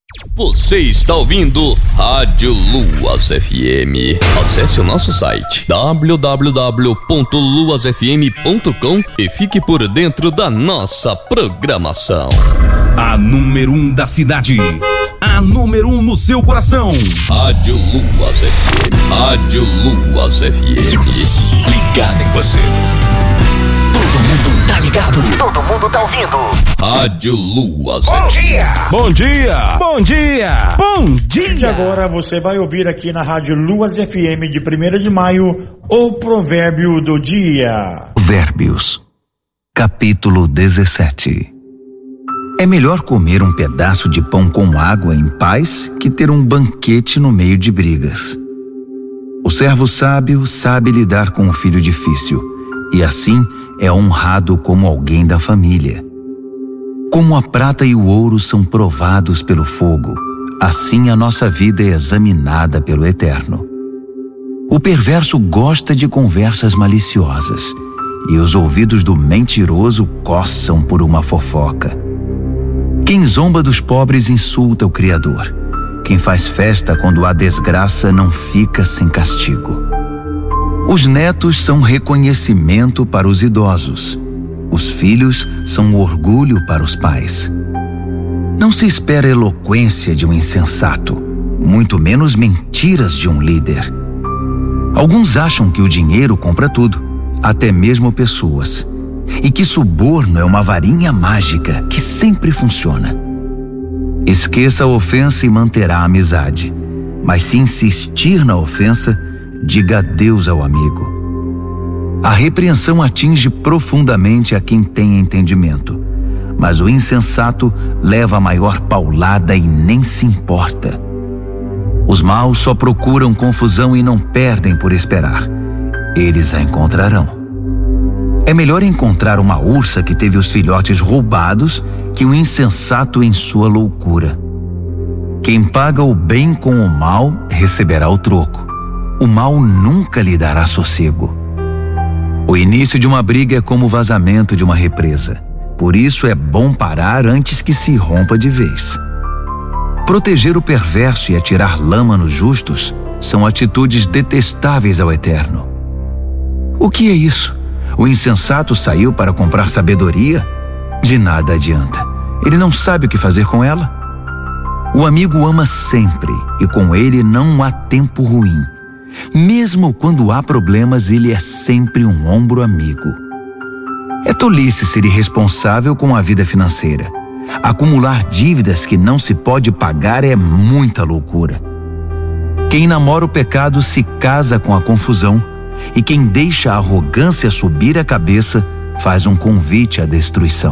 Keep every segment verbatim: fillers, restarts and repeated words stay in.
Você está ouvindo Rádio Luas F M. Acesse o nosso site w w w ponto luas f m ponto com e fique por dentro da nossa programação. A número um da cidade. A número um no seu coração. Rádio Luas F M. Rádio Luas F M. Ligado em você. Todo mundo tá ligado. Todo mundo tá ouvindo. Rádio Luas Bom F M. dia. Bom dia. Bom dia. Bom dia. E agora você vai ouvir aqui na Rádio Luas F M de primeiro de maio o provérbio do dia. Provérbios, capítulo dezessete. É melhor comer um pedaço de pão com água em paz que ter um banquete no meio de brigas. O servo sábio sabe lidar com o filho difícil, e assim é honrado como alguém da família. Como a prata e o ouro são provados pelo fogo, assim a nossa vida é examinada pelo Eterno. O perverso gosta de conversas maliciosas, e os ouvidos do mentiroso coçam por uma fofoca. Quem zomba dos pobres insulta o Criador. Quem faz festa quando há desgraça não fica sem castigo. Os netos são reconhecimento para os idosos. Os filhos são orgulho para os pais. Não se espera eloquência de um insensato, muito menos mentiras de um líder. Alguns acham que o dinheiro compra tudo, até mesmo pessoas, e que suborno é uma varinha mágica que sempre funciona. Esqueça a ofensa e manterá a amizade, mas se insistir na ofensa, diga adeus ao amigo. A repreensão atinge profundamente a quem tem entendimento, mas o insensato leva a maior paulada e nem se importa. Os maus só procuram confusão e não perdem por esperar. Eles a encontrarão. É melhor encontrar uma ursa que teve os filhotes roubados que um insensato em sua loucura. Quem paga o bem com o mal receberá o troco. O mal nunca lhe dará sossego. O início de uma briga é como o vazamento de uma represa. Por isso é bom parar antes que se rompa de vez. Proteger o perverso e atirar lama nos justos são atitudes detestáveis ao Eterno. O que é isso? O insensato saiu para comprar sabedoria? De nada adianta. Ele não sabe o que fazer com ela. O amigo ama sempre e com ele não há tempo ruim. Mesmo quando há problemas, ele é sempre um ombro amigo. É tolice ser irresponsável com a vida financeira. Acumular dívidas que não se pode pagar é muita loucura. Quem namora o pecado se casa com a confusão, e quem deixa a arrogância subir a cabeça faz um convite à destruição.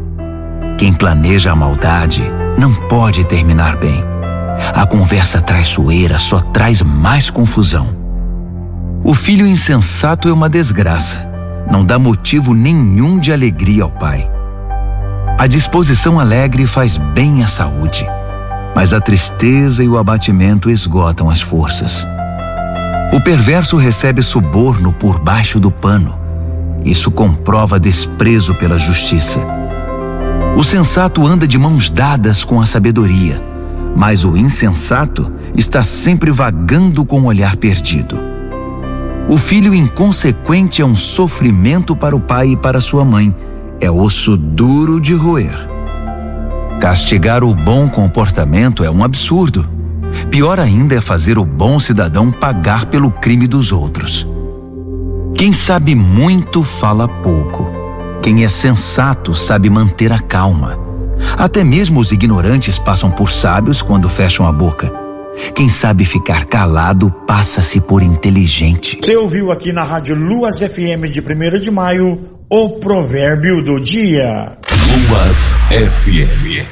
Quem planeja a maldade não pode terminar bem. A conversa traiçoeira só traz mais confusão. O filho insensato é uma desgraça. Não dá motivo nenhum de alegria ao pai. A disposição alegre faz bem à saúde, mas a tristeza e o abatimento esgotam as forças. O perverso recebe suborno por baixo do pano. Isso comprova desprezo pela justiça. O sensato anda de mãos dadas com a sabedoria, mas o insensato está sempre vagando com o olhar perdido. O filho inconsequente é um sofrimento para o pai e para sua mãe. É osso duro de roer. Castigar o bom comportamento é um absurdo. Pior ainda é fazer o bom cidadão pagar pelo crime dos outros. Quem sabe muito fala pouco. Quem é sensato sabe manter a calma. Até mesmo os ignorantes passam por sábios quando fecham a boca. Quem sabe ficar calado passa-se por inteligente. Você ouviu aqui na Rádio Luas F M de primeiro de maio o provérbio do dia. Luas F M.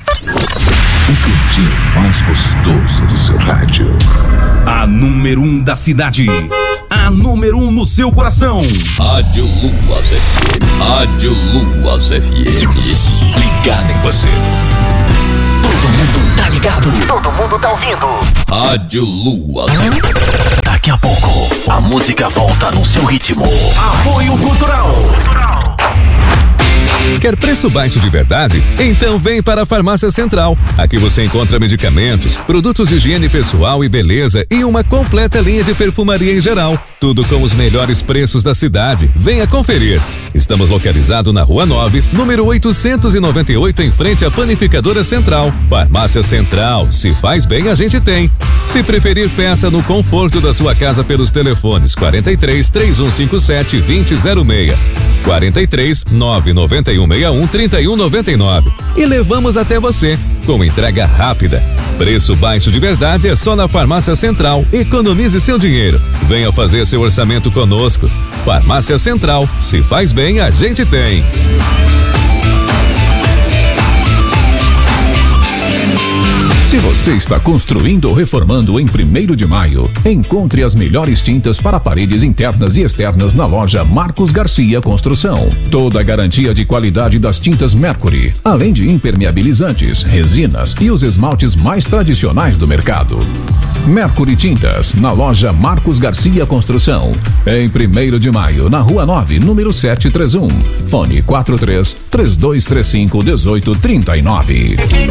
O cantinho mais gostoso do seu rádio. A número um da cidade. A número um no seu coração. Rádio Luas F M. Rádio Luas F M. Ligado em você. Todo mundo tá ligado. Todo mundo tá ouvindo. Rádio Luas F M. Daqui a pouco, a música volta no seu ritmo. Apoio Cultural. Quer preço baixo de verdade? Então vem para a Farmácia Central. Aqui você encontra medicamentos, produtos de higiene pessoal e beleza e uma completa linha de perfumaria em geral. Tudo com os melhores preços da cidade. Venha conferir. Estamos localizados na Rua nove, número oitocentos e noventa e oito, em frente à Panificadora Central. Farmácia Central. Se faz bem, a gente tem. Se preferir, peça no conforto da sua casa pelos telefones quarenta e três, três um cinco sete, dois zero zero seis, quarenta e três, nove nove um, seis um, trinta e um noventa e nove e levamos até você, com entrega rápida. Preço baixo de verdade é só na Farmácia Central. Economize seu dinheiro. Venha fazer seu orçamento conosco. Farmácia Central. Se faz bem, a gente tem. Se você está construindo ou reformando em primeiro de maio, encontre as melhores tintas para paredes internas e externas na loja Marcos Garcia Construção. Toda a garantia de qualidade das tintas Mercury, além de impermeabilizantes, resinas e os esmaltes mais tradicionais do mercado. Mercury Tintas, na loja Marcos Garcia Construção, em primeiro de maio, na Rua nove, número setecentos e trinta e um. Fone quatro três, três dois três cinco, um oito três nove.